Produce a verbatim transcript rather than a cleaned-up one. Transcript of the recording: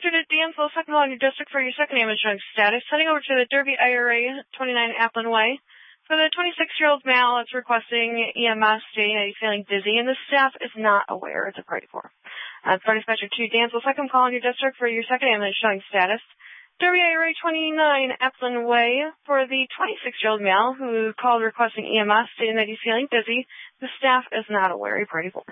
Dispatcher to Dansville, second call in your district for your second ambulance showing status. Heading over to the Derby I R A, twenty-nine Applin Way. For the twenty-six-year-old male, it's requesting E M S stating that he's feeling dizzy, and the staff is not aware it's a priority for. Uh, for Dispatcher to Dansville, second call in your district for your second ambulance showing status. Derby I R A, twenty-nine Applin Way. For the twenty-six-year-old male who called requesting E M S stating that he's feeling dizzy, the staff is not aware. Priority for.